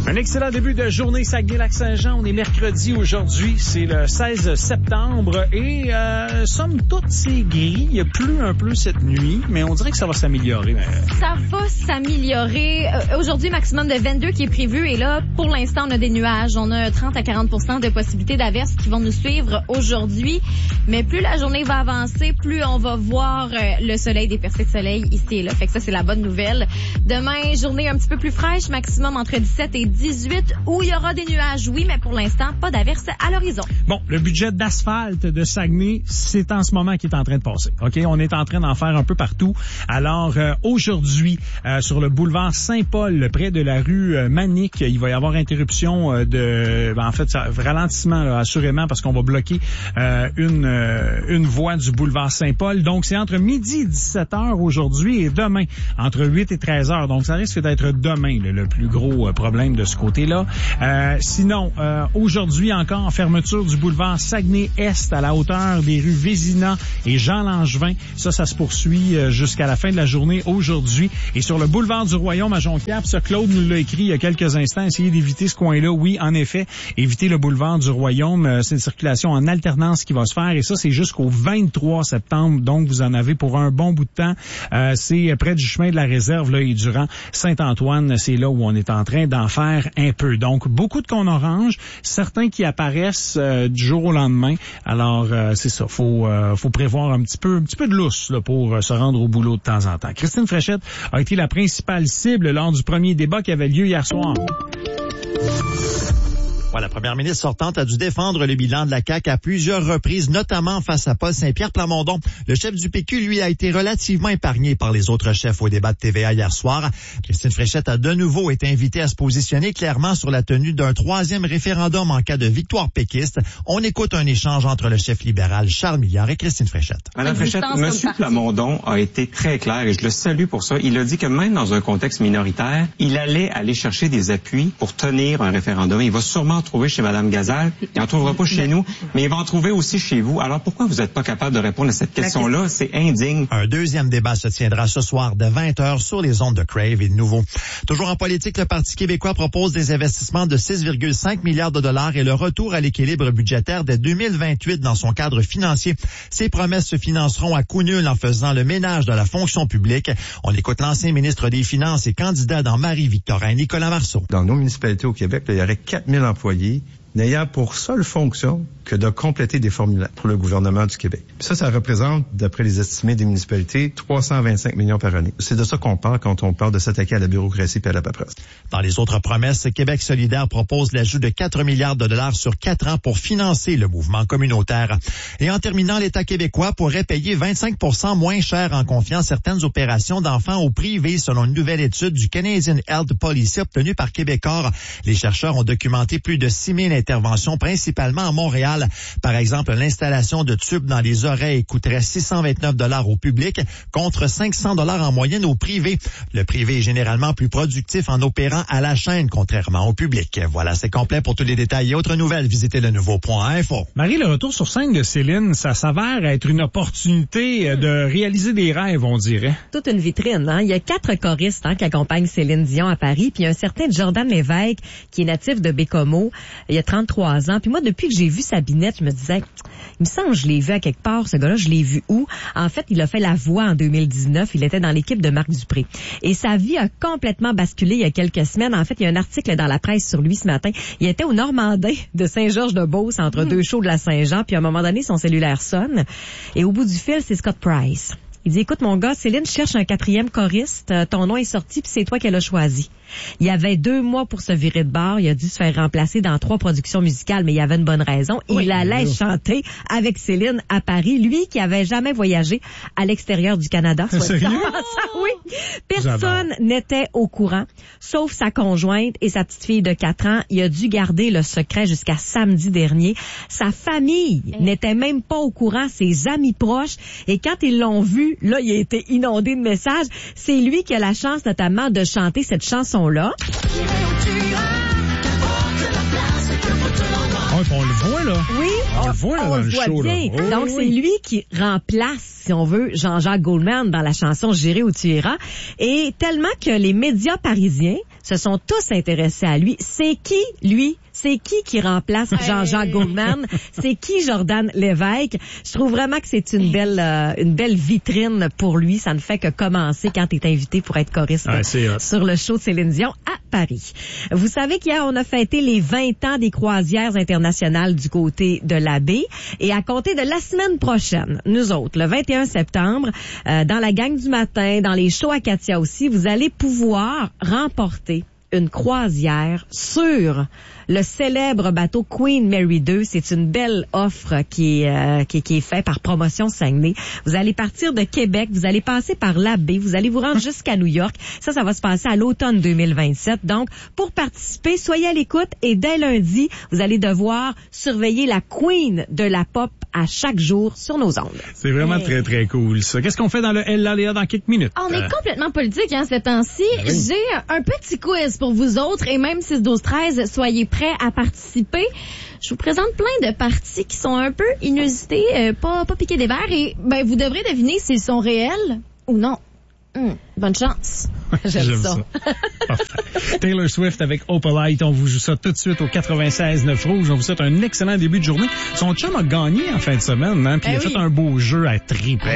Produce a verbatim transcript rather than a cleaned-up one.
Un excellent début de journée Saguenay-Lac-Saint-Jean. On est mercredi aujourd'hui, c'est le seize septembre et euh, somme toute c'est gris. Il y a plu un peu cette nuit, mais on dirait que ça va s'améliorer. Mais... Ça va s'améliorer. Euh, aujourd'hui, maximum de vingt-deux qui est prévu et là, pour l'instant, on a des nuages. On a trente à quarante pour cent de possibilités d'averses qui vont nous suivre aujourd'hui. Mais plus la journée va avancer, plus on va voir euh, le soleil, des percées de soleil ici et là. Fait que ça, c'est la bonne nouvelle. Demain, journée un petit peu plus fraîche, maximum entre dix-sept et dix-huit, où il y aura des nuages, oui, mais pour l'instant, pas d'averse à l'horizon. Bon, le budget d'asphalte de Saguenay, c'est en ce moment qui est en train de passer. OK, on est en train d'en faire un peu partout. Alors, euh, aujourd'hui, euh, sur le boulevard Saint-Paul, près de la rue euh, Manic, il va y avoir interruption euh, de... Ben, en fait, ça, ralentissement, là, assurément, parce qu'on va bloquer euh, une, euh, une voie du boulevard Saint-Paul. Donc, c'est entre midi et dix-sept heures aujourd'hui et demain, entre huit et treize heures. Donc, ça risque d'être demain là, le plus gros euh, problème de ce côté-là. Euh, sinon, euh, aujourd'hui encore, fermeture du boulevard Saguenay-Est à la hauteur des rues Vézina et Jean-Langevin. Ça, ça se poursuit euh, jusqu'à la fin de la journée aujourd'hui. Et sur le boulevard du Royaume à Jonquière, ça, Claude nous l'a écrit il y a quelques instants, essayez d'éviter ce coin-là. Oui, en effet, éviter le boulevard du Royaume. Euh, c'est une circulation en alternance qui va se faire et ça, c'est jusqu'au vingt-trois septembre. Donc, vous en avez pour un bon bout de temps. Euh, c'est près du chemin de la Réserve là, et durant Saint-Antoine, c'est là où on est en train d'en faire un peu. Donc, beaucoup de cônes orange, certains qui apparaissent euh, du jour au lendemain. Alors, euh, c'est ça, faut euh, faut prévoir un petit peu un petit peu de lousse là, pour euh, se rendre au boulot de temps en temps. Christine Fréchette a été la principale cible lors du premier débat qui avait lieu hier soir. Ouais, la première ministre sortante a dû défendre le bilan de la C A Q à plusieurs reprises, notamment face à Paul Saint-Pierre Plamondon. Le chef du P Q, lui, a été relativement épargné par les autres chefs au débat de T V A hier soir. Christine Fréchette a de nouveau été invitée à se positionner clairement sur la tenue d'un troisième référendum en cas de victoire péquiste. On écoute un échange entre le chef libéral Charles Milliard et Christine Fréchette. Madame Fréchette, M. Plamondon a été très clair et je le salue pour ça. Il a dit que même dans un contexte minoritaire, il allait aller chercher des appuis pour tenir un référendum. Il va sûrement trouver chez Mme Gazal, il n'en trouvera pas chez nous, mais il va en trouver aussi chez vous. Alors pourquoi vous n'êtes pas capable de répondre à cette question-là? C'est indigne. Un deuxième débat se tiendra ce soir de vingt heures sur les ondes de Crave et de nouveau. Toujours en politique, le Parti québécois propose des investissements de six virgule cinq milliards de dollars et le retour à l'équilibre budgétaire dès deux mille vingt-huit dans son cadre financier. Ces promesses se financeront à coût nul en faisant le ménage de la fonction publique. On écoute l'ancien ministre des Finances et candidat dans Marie-Victorin, Nicolas Marceau. Dans nos municipalités au Québec, là, il y aurait quatre mille employés n'ayant pour seule fonction que de compléter des formulaires pour le gouvernement du Québec. Puis ça, ça représente, d'après les estimés des municipalités, trois cent vingt-cinq millions par année. C'est de ça qu'on parle quand on parle de s'attaquer à la bureaucratie et à la paperasse. Dans les autres promesses, Québec solidaire propose l'ajout de quatre milliards de dollars sur quatre ans pour financer le mouvement communautaire. Et en terminant, l'État québécois pourrait payer vingt-cinq pour cent moins cher en confiant certaines opérations d'enfants au privé, selon une nouvelle étude du Canadian Health Policy obtenue par Québecor. Les chercheurs ont documenté plus de six mille interventions, principalement à Montréal. Par exemple, l'installation de tubes dans les oreilles coûterait six cent vingt-neuf dollars au public contre cinq cents dollars en moyenne au privé. Le privé est généralement plus productif en opérant à la chaîne, contrairement au public. Voilà, c'est complet. Pour tous les détails et autres nouvelles, visitez le nouveau point info. Marie, le retour sur scène de Céline, ça s'avère être une opportunité de réaliser des rêves, on dirait. Toute une vitrine, hein. Il y a quatre choristes hein, qui accompagnent Céline Dion à Paris, puis il y a un certain Jordan Lévesque qui est natif de Bécomo. Il y a trente-trois ans. Puis moi, depuis que j'ai vu Sabinette, je me disais, il me semble que je l'ai vu à quelque part, ce gars-là, je l'ai vu où? En fait, il a fait la voix en deux mille dix-neuf. Il était dans l'équipe de Marc Dupré. Et sa vie a complètement basculé il y a quelques semaines. En fait, il y a un article dans la presse sur lui ce matin. Il était au Normandin de Saint-Georges-de-Beauce, entre mmh. deux shows de la Saint-Jean. Puis à un moment donné, son cellulaire sonne. Et au bout du fil, c'est Scott Price. Il dit, écoute, mon gars, Céline cherche un quatrième choriste. Euh, ton nom est sorti, puis c'est toi qu'elle a choisi. Il y avait deux mois pour se virer de bord. Il a dû se faire remplacer dans trois productions musicales, mais il y avait une bonne raison. Oui, il allait oui. chanter avec Céline à Paris. Lui qui avait jamais voyagé à l'extérieur du Canada. Soit dit. Oui. Personne J'adore. n'était au courant, sauf sa conjointe et sa petite fille de quatre ans. Il a dû garder le secret jusqu'à samedi dernier. Sa famille hey. n'était même pas au courant, ses amis proches. Et quand ils l'ont vu, là, il a été inondé de messages. C'est lui qui a la chance notamment de chanter cette chanson là. Oh, on le voit, là. Oui. On le voit, là, on dans le le voit show, bien. là. Oh, Donc, oui. c'est lui qui remplace, si on veut, Jean-Jacques Goldman dans la chanson J'irai où tu iras. Et tellement que les médias parisiens se sont tous intéressés à lui. C'est qui, lui? C'est qui qui remplace Jean-Jacques Goldman? C'est qui Jordan Lévesque? Je trouve vraiment que c'est une belle euh, une belle vitrine pour lui. Ça ne fait que commencer quand tu es invité pour être choriste ouais, sur le show de Céline Dion à Paris. Vous savez qu'hier, on a fêté les vingt ans des croisières internationales du côté de la baie. Et à compter de la semaine prochaine, nous autres, le vingt et un septembre, euh, dans la gang du matin, dans les shows Acacia aussi, vous allez pouvoir remporter une croisière sur le célèbre bateau Queen Mary deux. C'est une belle offre qui est, euh, qui, qui est faite par Promotion Saguenay. Vous allez partir de Québec, vous allez passer par la baie, vous allez vous rendre jusqu'à New York. Ça, ça va se passer à l'automne deux mille vingt-sept. Donc, pour participer, soyez à l'écoute et dès lundi, vous allez devoir surveiller la Queen de la pop à chaque jour sur nos ondes. C'est vraiment hey. très, très cool, ça. Qu'est-ce qu'on fait dans le L A L A dans quelques minutes? On est euh... complètement politique, hein, ces temps-ci. Ben oui. J'ai un petit quiz pour vous autres et même six douze treize, soyez prêts à participer. Je vous présente plein de parties qui sont un peu inusités, euh, pas, pas piquées des verres et ben vous devrez deviner s'ils sont réels ou non. Hum, bonne chance. J'aime, J'aime ça. ça. Parfait. Taylor Swift avec Opalite, on vous joue ça tout de suite au quatre-vingt-seize neuf Rouge. On vous souhaite un excellent début de journée. Son chum a gagné en fin de semaine, hein, puis eh il a oui. fait un beau jeu à triper.